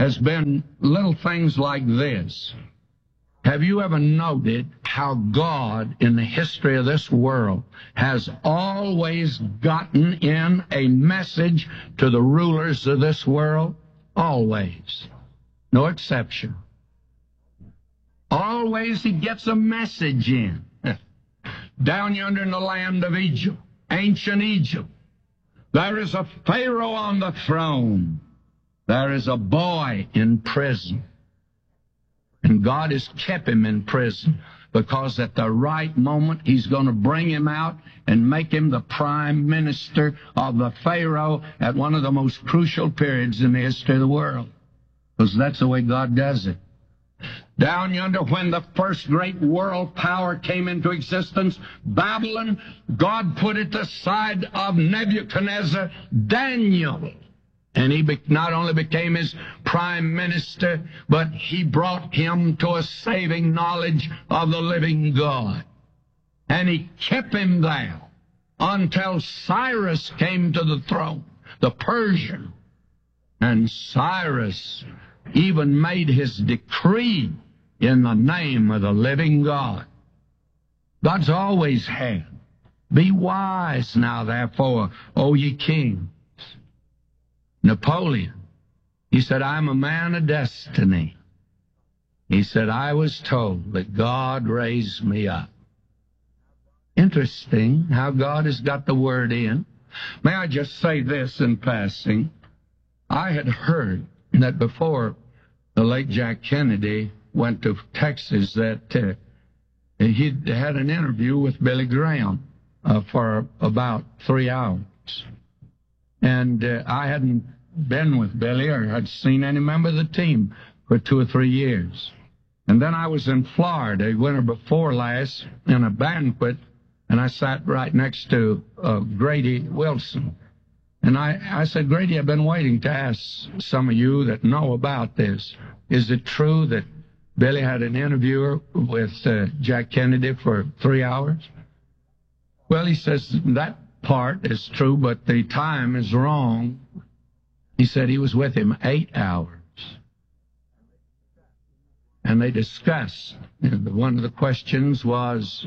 has been little things like this. Have you ever noted how God in the history of this world has always gotten in a message to the rulers of this world? Always. No exception. Always he gets a message in. Down yonder in the land of Egypt, ancient Egypt, there is a Pharaoh on the throne. There is a boy in prison. And God has kept him in prison because at the right moment he's going to bring him out and make him the prime minister of the Pharaoh at one of the most crucial periods in the history of the world. Because that's the way God does it. Down yonder, when the first great world power came into existence, Babylon, God put at the side of Nebuchadnezzar Daniel. And he not only became his prime minister, but he brought him to a saving knowledge of the living God. And he kept him there until Cyrus came to the throne, the Persian. And Cyrus even made his decree in the name of the living God. God's always had. Be wise now, therefore, O ye kings. Napoleon, he said, I'm a man of destiny. He said, I was told that God raised me up. Interesting how God has got the word in. May I just say this in passing? I had heard that before the late Jack Kennedy went to Texas that he had an interview with Billy Graham for about 3 hours. And I hadn't been with Billy or had seen any member of the team for 2 or 3 years. And then I was in Florida, winter before last, in a banquet, and I sat right next to Grady Wilson. And I said, Grady, I've been waiting to ask some of you that know about this. Is it true that Billy had an interviewer with Jack Kennedy for 3 hours? Well, he says, that part is true, but the time is wrong. He said he was with him 8 hours. And they discussed. One of the questions was,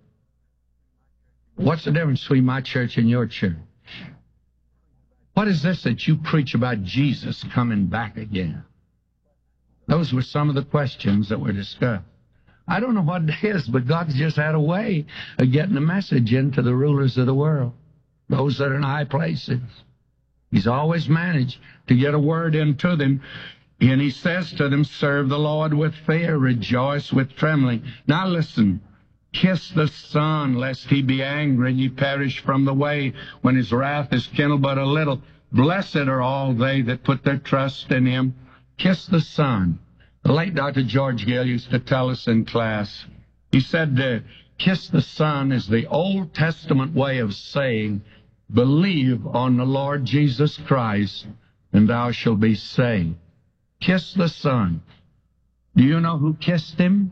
what's the difference between my church and your church? What is this that you preach about Jesus coming back again? Those were some of the questions that were discussed. I don't know what it is, but God's just had a way of getting a message into the rulers of the world, those that are in high places. He's always managed to get a word into them. And he says to them, serve the Lord with fear, rejoice with trembling. Now listen, kiss the Son, lest he be angry and ye perish from the way when his wrath is kindled but a little. Blessed are all they that put their trust in him. Kiss the Son. The late Dr. George Gill used to tell us in class, he said, kiss the Son is the Old Testament way of saying, believe on the Lord Jesus Christ, and thou shalt be saved. Kiss the Son. Do you know who kissed him?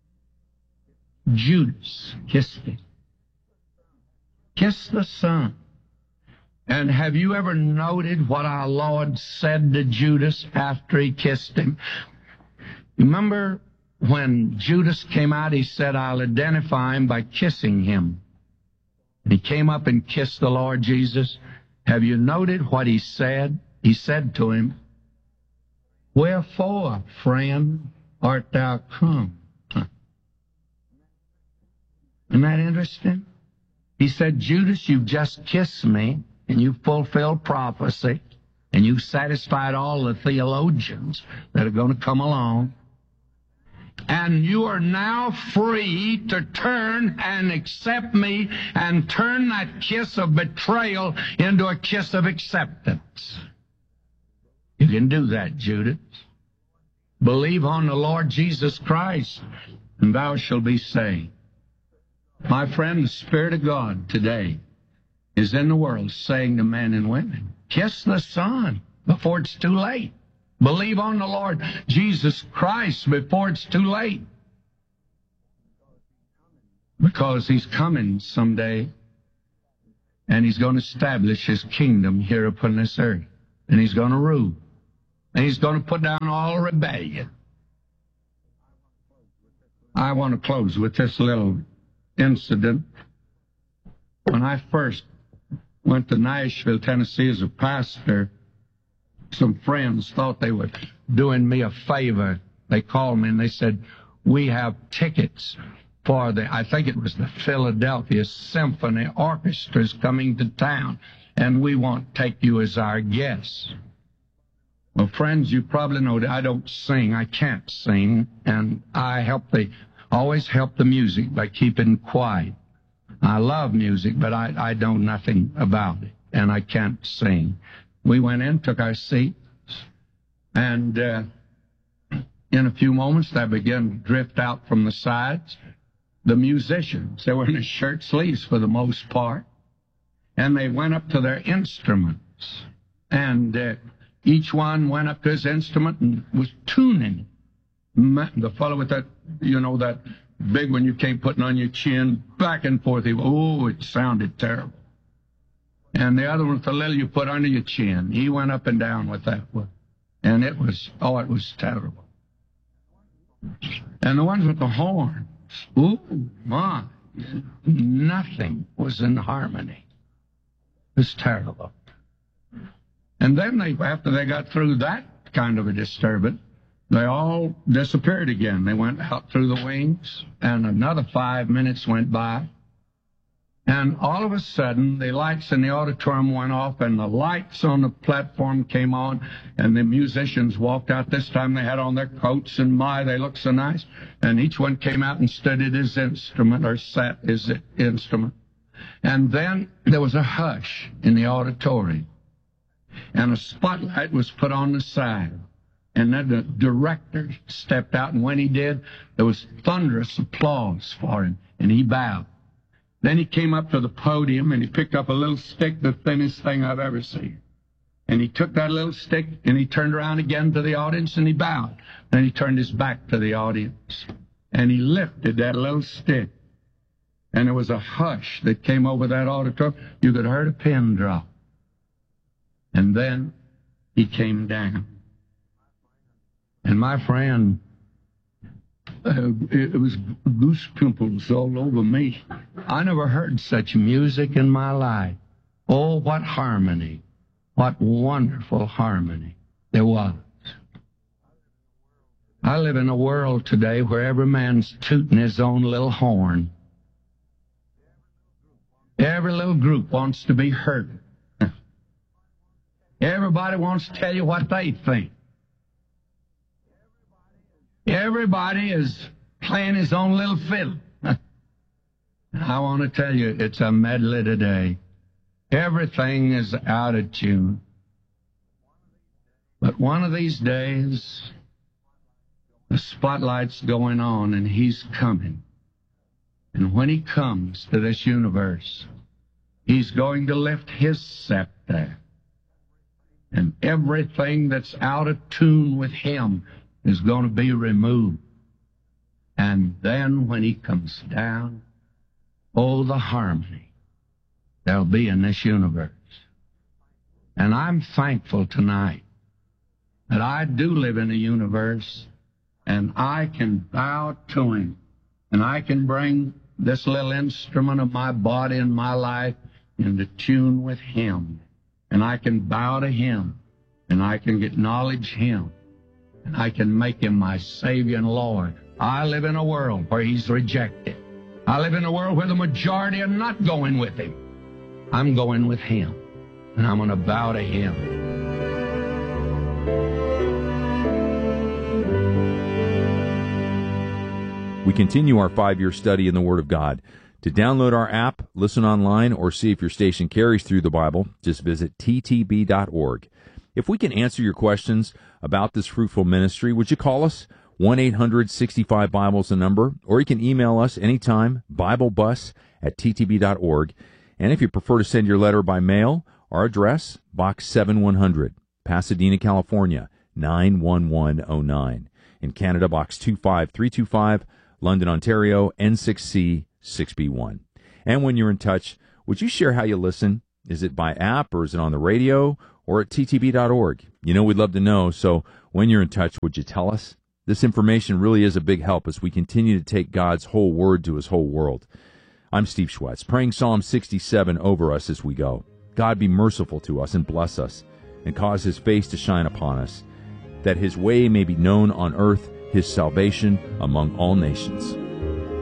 Judas kissed him. Kiss the Son. And have you ever noted what our Lord said to Judas after he kissed him? Remember when Judas came out, he said, I'll identify him by kissing him. And he came up and kissed the Lord Jesus. Have you noted what he said? He said to him, wherefore, friend, art thou come? Isn't that interesting? He said, Judas, you've just kissed me, and you've fulfilled prophecy, and you've satisfied all the theologians that are going to come along. And you are now free to turn and accept me and turn that kiss of betrayal into a kiss of acceptance. You can do that, Judas. Believe on the Lord Jesus Christ, and thou shalt be saved. My friend, the Spirit of God today is in the world saying to men and women, kiss the Son before it's too late. Believe on the Lord Jesus Christ before it's too late. Because he's coming someday, and he's going to establish his kingdom here upon this earth. And he's going to rule. And he's going to put down all rebellion. I want to close with this little incident. When I first went to Nashville, Tennessee as a pastor, some friends thought they were doing me a favor. They called me and they said, we have tickets for I think it was the Philadelphia Symphony Orchestra's coming to town, and we want to take you as our guests. Well, friends, you probably know that I don't sing. I can't sing, and I always help the music by keeping quiet. I love music, but I know nothing about it, and I can't sing. We went in, took our seats, and in a few moments, they began to drift out from the sides. The musicians, they were in their shirt sleeves for the most part, and they went up to their instruments, and each one went up to his instrument and was tuning. The fellow with that, that big one you can't put on your chin, back and forth. It sounded terrible. And the other one with the little you put under your chin, he went up and down with that one. And it was terrible. And the ones with the horns, my, nothing was in harmony. It was terrible. And then after they got through that kind of a disturbance, they all disappeared again. They went out through the wings, and another 5 minutes went by. And all of a sudden, the lights in the auditorium went off, and the lights on the platform came on, and the musicians walked out. This time they had on their coats, and they looked so nice. And each one came out and stood at his instrument, or sat his instrument. And then there was a hush in the auditorium, and a spotlight was put on the side. And then the director stepped out, and when he did, there was thunderous applause for him, and he bowed. Then he came up to the podium, and he picked up a little stick, the thinnest thing I've ever seen. And he took that little stick, and he turned around again to the audience, and he bowed. Then he turned his back to the audience, and he lifted that little stick. And there was a hush that came over that auditorium. You could hear a pin drop. And then he came down. And my friend, it was goose pimples all over me. I never heard such music in my life. Oh, what harmony. What wonderful harmony there was. I live in a world today where every man's tooting his own little horn. Every little group wants to be heard. Everybody wants to tell you what they think. Everybody is playing his own little fiddle. I want to tell you, it's a medley today. Everything is out of tune. But one of these days, the spotlight's going on, and he's coming. And when he comes to this universe, he's going to lift his scepter. And everything that's out of tune with him is going to be removed. And then when he comes down, oh, the harmony there'll be in this universe. And I'm thankful tonight that I do live in a universe, and I can bow to him, and I can bring this little instrument of my body and my life into tune with him. And I can bow to him, and I can acknowledge him, and I can make him my Savior and Lord. I live in a world where he's rejected. I live in a world where the majority are not going with him. I'm going with him, and I'm going to bow to him. We continue our 5-year study in the Word of God. To download our app, listen online, or see if your station carries through the Bible, just visit ttb.org. If we can answer your questions about this fruitful ministry, would you call us? 1-800-65-BIBLE is the number, or you can email us anytime, BibleBus@ttb.org. And if you prefer to send your letter by mail, our address, Box 7100, Pasadena, California, 91109. In Canada, Box 25325, London, Ontario, N6C 6B1. And when you're in touch, would you share how you listen? Is it by app, or is it on the radio, or at ttb.org. You know, we'd love to know, so when you're in touch, would you tell us? This information really is a big help as we continue to take God's whole word to his whole world. I'm Steve Schwetz, praying Psalm 67 over us as we go. God be merciful to us and bless us, and cause his face to shine upon us, that his way may be known on earth, his salvation among all nations.